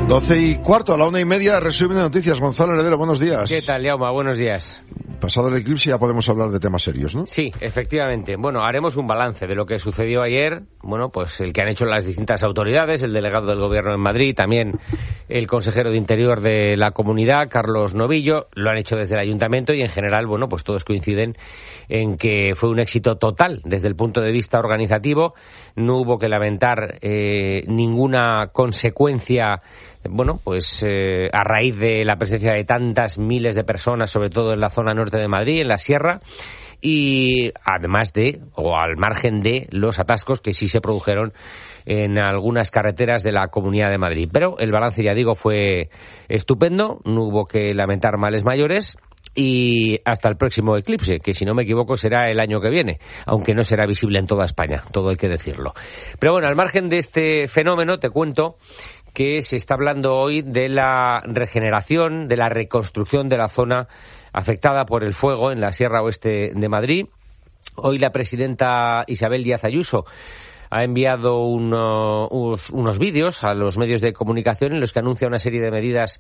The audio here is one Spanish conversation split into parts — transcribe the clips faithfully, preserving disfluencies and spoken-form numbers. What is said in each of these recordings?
Doce y cuarto, a la una y media, resumen de noticias. Gonzalo Heredero, buenos días. ¿Qué tal, Jaume? Buenos días. Pasado el eclipse ya podemos hablar de temas serios, ¿no? Sí, efectivamente. Bueno, haremos un balance de lo que sucedió ayer. Bueno, pues el que han hecho las distintas autoridades, el delegado del Gobierno en Madrid, también el consejero de Interior de la Comunidad, Carlos Novillo, lo han hecho desde el Ayuntamiento y en general, bueno, pues todos coinciden en que fue un éxito total desde el punto de vista organizativo. No hubo que lamentar eh, ninguna consecuencia, bueno, pues eh, a raíz de la presencia de tantas miles de personas, sobre todo en la zona norte de Madrid, en la sierra, y además de, o al margen de, los atascos que sí se produjeron en algunas carreteras de la Comunidad de Madrid. Pero el balance, ya digo, fue estupendo, no hubo que lamentar males mayores. Y hasta el próximo eclipse, que si no me equivoco será el año que viene, aunque no será visible en toda España, todo hay que decirlo. Pero bueno, al margen de este fenómeno, te cuento que se está hablando hoy de la regeneración, de la reconstrucción de la zona afectada por el fuego en la Sierra Oeste de Madrid. Hoy la presidenta Isabel Díaz Ayuso ha enviado uno, unos, unos vídeos a los medios de comunicación en los que anuncia una serie de medidas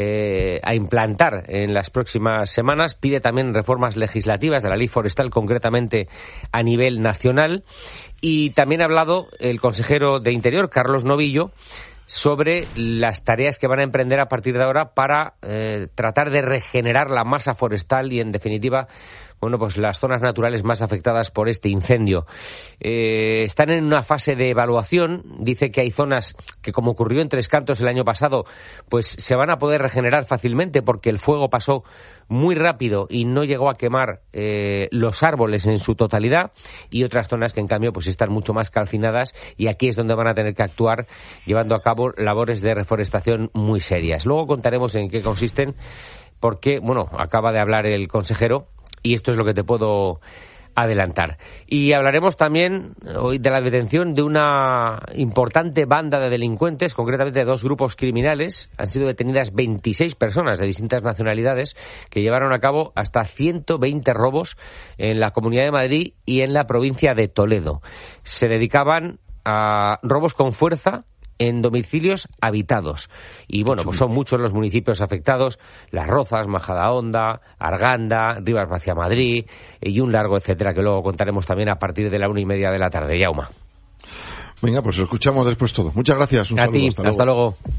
eh, a implantar en las próximas semanas. Pide también reformas legislativas de la ley forestal, concretamente a nivel nacional. Y también ha hablado el consejero de Interior, Carlos Novillo, sobre las tareas que van a emprender a partir de ahora para eh, tratar de regenerar la masa forestal y, en definitiva, bueno, pues las zonas naturales más afectadas por este incendio. Eh, están en una fase de evaluación. Dice que hay zonas que, como ocurrió en Tres Cantos el año pasado, pues se van a poder regenerar fácilmente porque el fuego pasó muy rápido y no llegó a quemar eh, los árboles en su totalidad, y otras zonas que en cambio pues están mucho más calcinadas, y aquí es donde van a tener que actuar llevando a cabo labores de reforestación muy serias. Luego contaremos en qué consisten, porque, bueno, acaba de hablar el consejero y esto es lo que te puedo adelantar. Y hablaremos también hoy de la detención de una importante banda de delincuentes, concretamente de dos grupos criminales. Han sido detenidas veintiséis personas de distintas nacionalidades que llevaron a cabo hasta ciento veinte robos en la Comunidad de Madrid y en la provincia de Toledo. Se dedicaban a robos con fuerza en domicilios habitados. Y bueno, pues son muchos los municipios afectados: Las Rozas, Majadahonda, Arganda, Rivas Vacia Madrid y un largo etcétera, que luego contaremos también a partir de la una y media de la tarde. Jaume. Venga, pues lo escuchamos después todo. Muchas gracias. Un a saludo. ti, hasta, hasta luego. luego.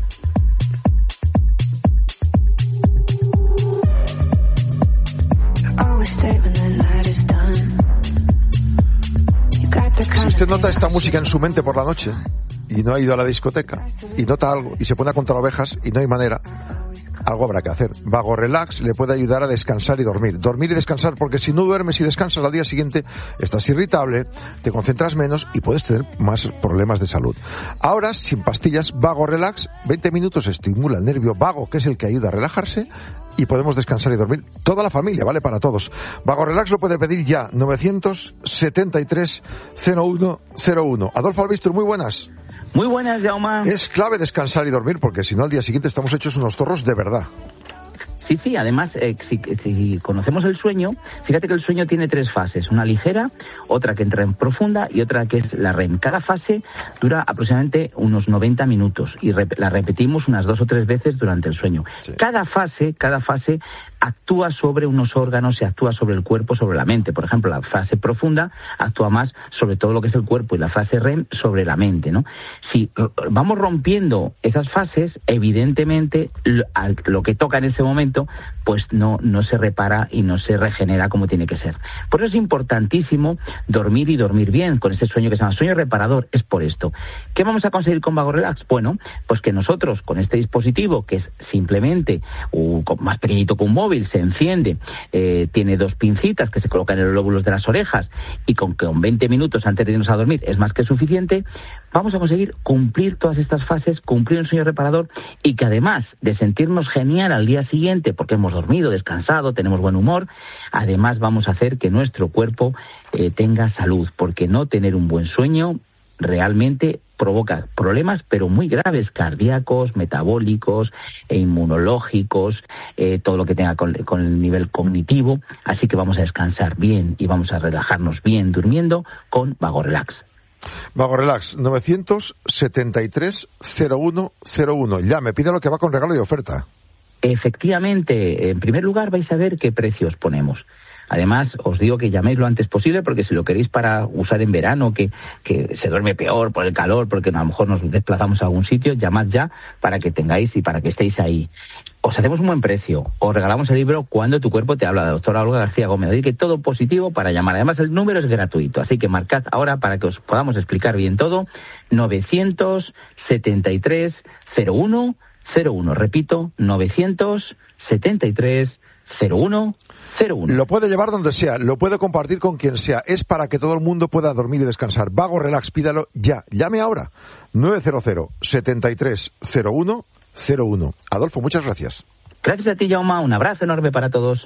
Si usted nota esta música en su mente por la noche y no ha ido a la discoteca y nota algo y se pone a contar ovejas y no hay manera, algo habrá que hacer. Vago Relax le puede ayudar a descansar y dormir. Dormir y descansar, porque si no duermes y descansas al día siguiente, estás irritable, te concentras menos y puedes tener más problemas de salud. Ahora, sin pastillas, Vago Relax, veinte minutos estimula el nervio vago, que es el que ayuda a relajarse, y podemos descansar y dormir toda la familia, vale para todos. Vago Relax lo puede pedir ya, novecientos setenta y tres cero uno cero uno. Adolfo Albistur, muy buenas. Muy buenas, Jaume. Es clave descansar y dormir, porque si no al día siguiente estamos hechos unos zorros de verdad. Sí, sí, además, eh, si, si conocemos el sueño, fíjate que el sueño tiene tres fases: una ligera, otra que entra en profunda y otra que es la R E M. Cada fase dura aproximadamente unos noventa minutos y rep- la repetimos unas dos o tres veces durante el sueño. Sí. Cada fase, cada fase actúa sobre unos órganos y actúa sobre el cuerpo, sobre la mente. Por ejemplo, la fase profunda actúa más sobre todo lo que es el cuerpo y la fase R E M sobre la mente, ¿no? Si vamos rompiendo esas fases, evidentemente lo, lo que toca en ese momento pues no, no se repara y no se regenera como tiene que ser. Por eso es importantísimo dormir y dormir bien, con ese sueño que se llama sueño reparador. Es por esto. ¿Qué vamos a conseguir con Vago Relax? Bueno, pues que nosotros con este dispositivo, que es simplemente uh, más pequeñito que un móvil, se enciende, eh, tiene dos pincitas que se colocan en los lóbulos de las orejas, y con que con veinte minutos antes de irnos a dormir es más que suficiente, vamos a conseguir cumplir todas estas fases, cumplir un sueño reparador, y que además de sentirnos genial al día siguiente porque hemos dormido, descansado, tenemos buen humor, además vamos a hacer que nuestro cuerpo eh, tenga salud, porque no tener un buen sueño realmente provoca problemas, pero muy graves, cardíacos, metabólicos e inmunológicos, eh, todo lo que tenga con, con el nivel cognitivo. Así que vamos a descansar bien y vamos a relajarnos bien durmiendo con Vago Relax. Vago Relax, novecientos setenta y tres cero uno cero uno. Llame, pida lo que va con regalo y oferta. Efectivamente, en primer lugar vais a ver qué precios ponemos. Además, os digo que llaméis lo antes posible, porque si lo queréis para usar en verano, que, que se duerme peor por el calor, porque a lo mejor nos desplazamos a algún sitio, llamad ya para que tengáis y para que estéis ahí. Os hacemos un buen precio, os regalamos el libro Cuando tu cuerpo te habla, de la doctora Olga García Gómez. Así que todo positivo para llamar. Además, el número es gratuito, así que marcad ahora para que os podamos explicar bien todo. novecientos setenta y tres cero uno cero uno. Repito, novecientos setenta y tres cero uno cero uno. Lo puede llevar donde sea, lo puede compartir con quien sea. Es para que todo el mundo pueda dormir y descansar. Vago Relax, pídalo ya. Llame ahora. nueve cero cero setenta y tres cero uno cero uno. Adolfo, muchas gracias. Gracias a ti, Jaume. Un abrazo enorme para todos.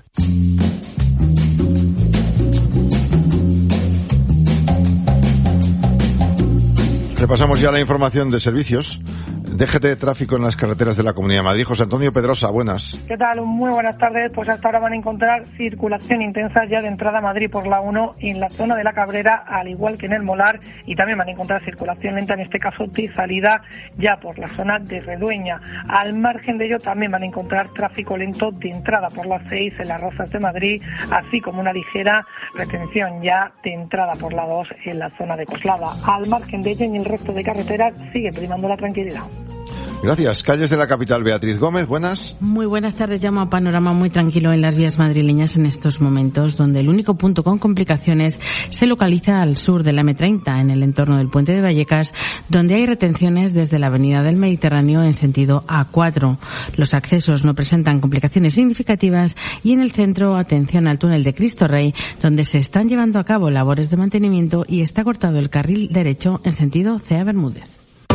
Repasamos ya la información de servicios. D G T de tráfico en las carreteras de la Comunidad de Madrid. José Antonio Pedrosa, buenas. ¿Qué tal? Muy buenas tardes. Pues hasta ahora van a encontrar circulación intensa ya de entrada a Madrid por la uno y en la zona de la Cabrera, al igual que en el Molar, y también van a encontrar circulación lenta, en este caso de salida ya por la zona de Redueña. Al margen de ello también van a encontrar tráfico lento de entrada por las seis en las Rozas de Madrid, así como una ligera retención ya de entrada por la dos en la zona de Coslada. Al margen de ello, en el resto de carreteras sigue primando la tranquilidad. Gracias. Calles de la capital, Beatriz Gómez, buenas. Muy buenas tardes. Llamo a panorama muy tranquilo en las vías madrileñas en estos momentos, donde el único punto con complicaciones se localiza al sur de la eme treinta, en el entorno del puente de Vallecas, donde hay retenciones desde la avenida del Mediterráneo en sentido A cuatro. Los accesos no presentan complicaciones significativas y en el centro, atención al túnel de Cristo Rey, donde se están llevando a cabo labores de mantenimiento y está cortado el carril derecho en sentido C A Bermúdez.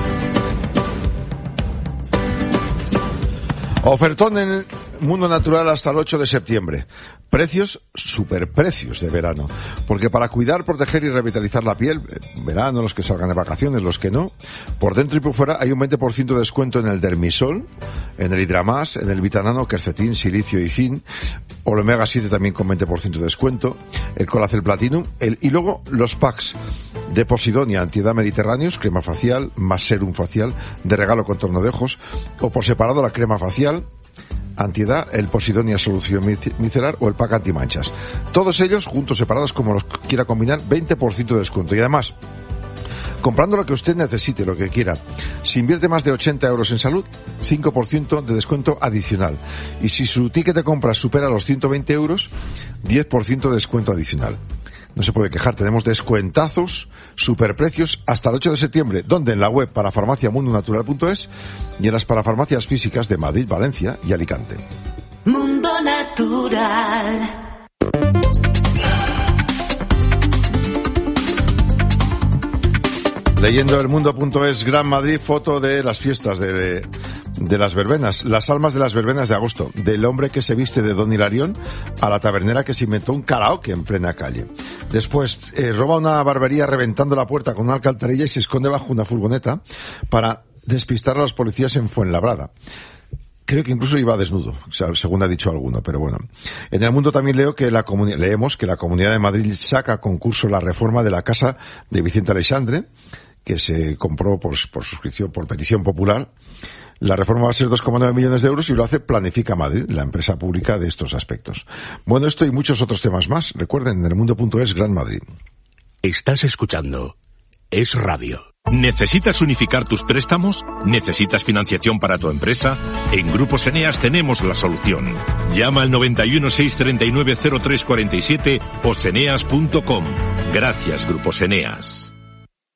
Ofertón en el Mundo Natural hasta el ocho de septiembre. Precios, superprecios de verano. Porque para cuidar, proteger y revitalizar la piel, verano, los que salgan de vacaciones, los que no, por dentro y por fuera hay un veinte por ciento de descuento en el Dermisol, en el Hidramás, en el Vitanano, quercetín, silicio y zinc, o el Omega siete también con veinte por ciento de descuento, el Colacel Platinum, el, y luego los packs de Posidonia, Antiedad Mediterráneos, crema facial, más serum facial, de regalo contorno de ojos, o por separado la crema facial, Antiedad, el Posidonia Solución Micelar o el pack antimanchas. Todos ellos, juntos, separados, como los quiera combinar, veinte por ciento de descuento. Y además, comprando lo que usted necesite, lo que quiera, si invierte más de ochenta euros en salud, cinco por ciento de descuento adicional. Y si su ticket de compra supera los ciento veinte euros, diez por ciento de descuento adicional. No se puede quejar, tenemos descuentazos, superprecios hasta el ocho de septiembre, donde en la web parafarmaciamundonatural punto es y en las parafarmacias físicas de Madrid, Valencia y Alicante. Mundo Natural. Leyendo el mundo punto es, Gran Madrid, foto de las fiestas de, de las verbenas, las almas de las verbenas de agosto, del hombre que se viste de Don Hilarión a la tabernera que se inventó un karaoke en plena calle. Después, eh, roba una barbería reventando la puerta con una alcantarilla y se esconde bajo una furgoneta para despistar a los policías en Fuenlabrada. Creo que incluso iba desnudo, o sea, según ha dicho alguno, pero bueno. En el mundo también leo que la comuni- leemos que la Comunidad de Madrid saca a concurso la reforma de la casa de Vicente Aleixandre, que se compró por, por suscripción, por petición popular. La reforma va a ser dos coma nueve millones de euros y lo hace Planifica Madrid, la empresa pública de estos aspectos. Bueno, esto y muchos otros temas más. Recuerden, en el mundo punto es, Gran Madrid. Estás escuchando Es Radio. ¿Necesitas unificar tus préstamos? ¿Necesitas financiación para tu empresa? En Grupos Eneas tenemos la solución. Llama al noventa y uno, seiscientos treinta y nueve, cero tres cuarenta y siete o seneas punto com. Gracias, Grupos Eneas.